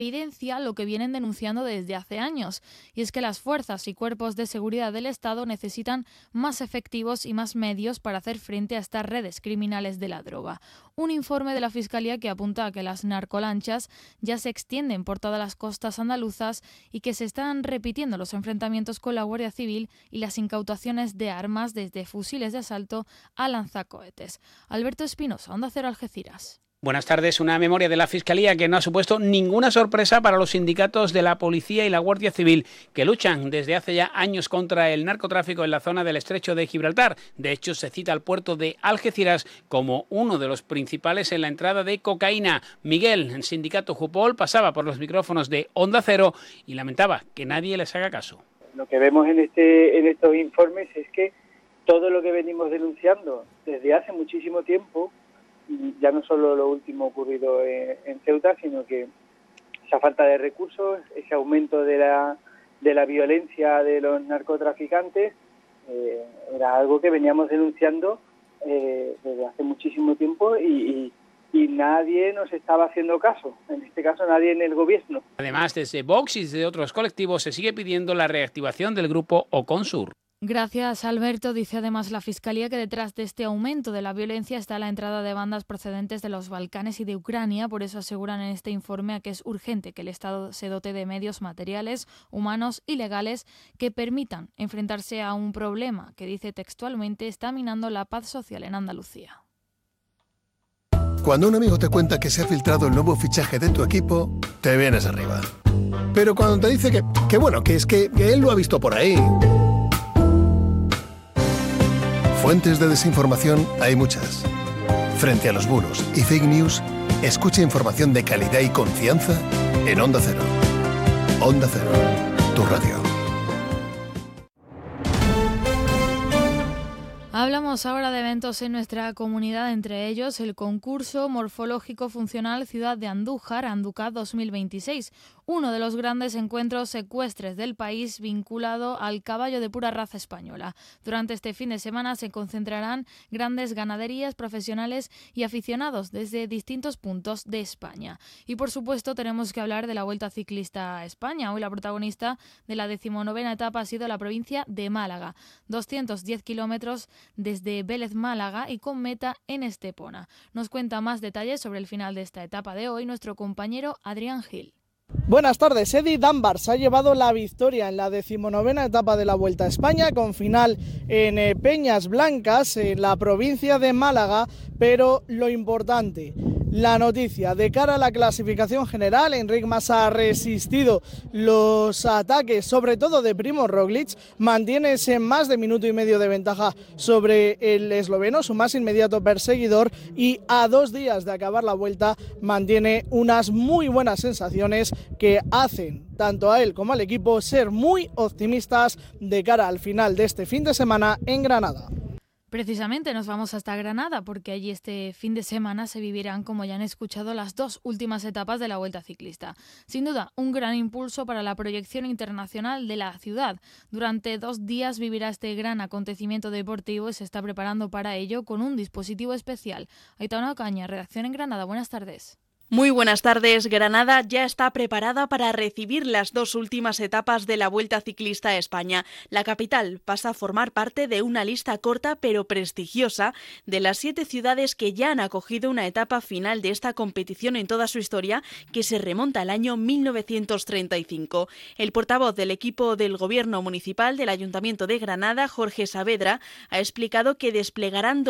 evidencia lo que vienen denunciando desde hace años, y es que las fuerzas y cuerpos de seguridad del Estado necesitan más efectivos y más medios para hacer frente a estas redes criminales de la droga. Un informe de la Fiscalía que apunta a que las narcolanchas ya se extienden por todas las costas andaluzas y que se están repitiendo los enfrentamientos con la Guardia Civil y las incautaciones de armas desde fusiles de asalto a lanzacohetes. Alberto Espinosa, Onda Cero, Algeciras. Buenas tardes. Una memoria de la Fiscalía que no ha supuesto ninguna sorpresa para los sindicatos de la Policía y la Guardia Civil, que luchan desde hace ya años contra el narcotráfico en la zona del Estrecho de Gibraltar. De hecho, se cita al puerto de Algeciras como uno de los principales en la entrada de cocaína. Miguel, el sindicato Jupol, pasaba por los micrófonos de Onda Cero y lamentaba que nadie les haga caso. Lo que vemos en estos informes es que todo lo que venimos denunciando desde hace muchísimo tiempo, ya no solo lo último ocurrido en Ceuta, sino que esa falta de recursos, ese aumento de la violencia de los narcotraficantes, era algo que veníamos denunciando desde hace muchísimo tiempo y nadie nos estaba haciendo caso, en este caso nadie en el gobierno. Además, desde Vox y desde otros colectivos se sigue pidiendo la reactivación del grupo Oconsur. Gracias, Alberto. Dice además la Fiscalía que detrás de este aumento de la violencia está la entrada de bandas procedentes de los Balcanes y de Ucrania. Por eso aseguran en este informe a que es urgente que el Estado se dote de medios materiales, humanos y legales que permitan enfrentarse a un problema que, dice textualmente, está minando la paz social en Andalucía. Cuando un amigo te cuenta que se ha filtrado el nuevo fichaje de tu equipo, te vienes arriba. Pero cuando te dice que bueno, que es que él lo ha visto por ahí... Fuentes de desinformación hay muchas. Frente a los bulos y fake news, escucha información de calidad y confianza en Onda Cero. Onda Cero, tu radio. Hablamos ahora de eventos en nuestra comunidad, entre ellos el concurso morfológico funcional Ciudad de Andújar, Anducat 2026, uno de los grandes encuentros ecuestres del país vinculado al caballo de pura raza española. Durante este fin de semana se concentrarán grandes ganaderías, profesionales y aficionados desde distintos puntos de España. Y por supuesto tenemos que hablar de la Vuelta Ciclista a España. Hoy la protagonista de la 19ª etapa ha sido la provincia de Málaga, 210 kilómetros desde Vélez, Málaga, y con meta en Estepona. Nos cuenta más detalles sobre el final de esta etapa de hoy nuestro compañero Adrián Gil. Buenas tardes. Eddie Dunbar se ha llevado la victoria en la 19ª etapa de la Vuelta a España, con final en Peñas Blancas, en la provincia de Málaga, pero lo importante, la noticia de cara a la clasificación general, Enric Mas ha resistido los ataques, sobre todo de Primož Roglič, mantiene ese más de minuto y medio de ventaja sobre el esloveno, su más inmediato perseguidor, y a 2 días de acabar la vuelta mantiene unas muy buenas sensaciones que hacen tanto a él como al equipo ser muy optimistas de cara al final de este fin de semana en Granada. Precisamente nos vamos hasta Granada porque allí este fin de semana se vivirán, como ya han escuchado, las 2 últimas etapas de la Vuelta Ciclista. Sin duda, un gran impulso para la proyección internacional de la ciudad. Durante 2 días vivirá este gran acontecimiento deportivo y se está preparando para ello con un dispositivo especial. Aitana Ocaña, redacción en Granada. Buenas tardes. Muy buenas tardes. Granada ya está preparada para recibir las 2 últimas etapas de la Vuelta Ciclista a España. La capital pasa a formar parte de una lista corta pero prestigiosa de las 7 ciudades que ya han acogido una etapa final de esta competición en toda su historia, que se remonta al año 1935. El portavoz del equipo del Gobierno Municipal del Ayuntamiento de Granada, Jorge Saavedra, ha explicado que desplegarán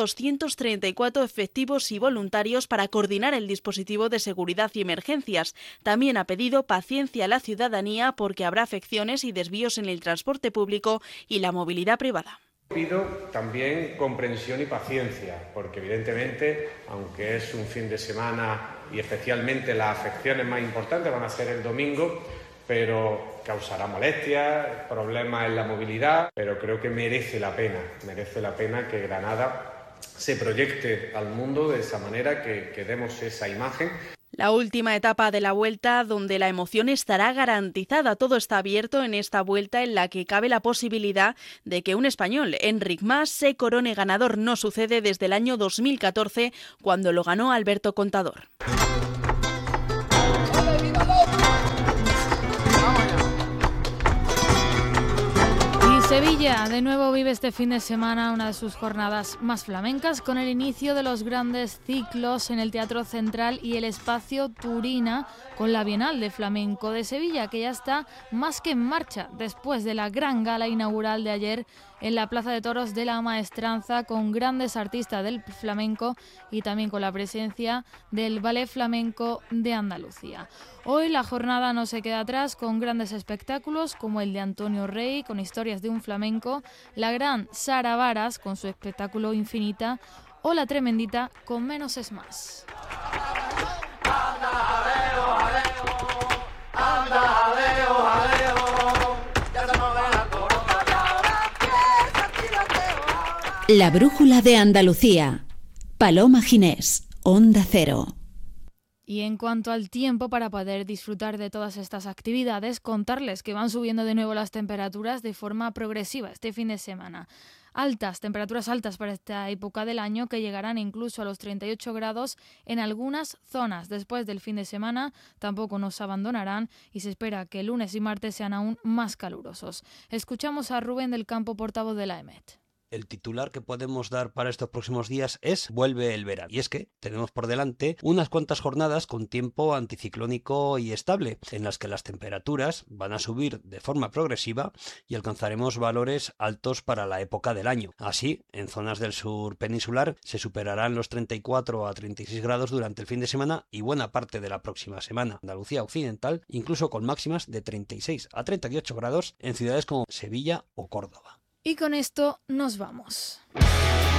234 efectivos y voluntarios para coordinar el dispositivo de seguridad y emergencias. También ha pedido paciencia a la ciudadanía porque habrá afecciones y desvíos en el transporte público y la movilidad privada. Pido también comprensión y paciencia, porque evidentemente, aunque es un fin de semana y especialmente las afecciones más importantes van a ser el domingo, pero causará molestias, problemas en la movilidad, pero creo que merece la pena que Granada se proyecte al mundo de esa manera, que demos esa imagen. La última etapa de la Vuelta, donde la emoción estará garantizada. Todo está abierto en esta Vuelta, en la que cabe la posibilidad de que un español, Enric Mas, se corone ganador. No sucede desde el año 2014, cuando lo ganó Alberto Contador. Sevilla de nuevo vive este fin de semana una de sus jornadas más flamencas con el inicio de los grandes ciclos en el Teatro Central y el Espacio Turina con la Bienal de Flamenco de Sevilla, que ya está más que en marcha después de la gran gala inaugural de ayer en la Plaza de Toros de la Maestranza con grandes artistas del flamenco y también con la presencia del Ballet Flamenco de Andalucía. Hoy la jornada no se queda atrás con grandes espectáculos como el de Antonio Rey con historias de un flamenco, la gran Sara Varas con su espectáculo Infinita o la Tremendita con Menos es Más. La brújula de Andalucía. Paloma Ginés, Onda Cero. Y en cuanto al tiempo, para poder disfrutar de todas estas actividades, contarles que van subiendo de nuevo las temperaturas de forma progresiva este fin de semana. Temperaturas altas para esta época del año que llegarán incluso a los 38 grados en algunas zonas. Después del fin de semana tampoco nos abandonarán y se espera que lunes y martes sean aún más calurosos. Escuchamos a Rubén del Campo, portavoz de la EMET. El titular que podemos dar para estos próximos días es vuelve el verano. Y es que tenemos por delante unas cuantas jornadas con tiempo anticiclónico y estable, en las que las temperaturas van a subir de forma progresiva y alcanzaremos valores altos para la época del año. Así, en zonas del sur peninsular se superarán los 34 a 36 grados durante el fin de semana y buena parte de la próxima semana. Andalucía occidental, incluso con máximas de 36 a 38 grados en ciudades como Sevilla o Córdoba. Y con esto nos vamos.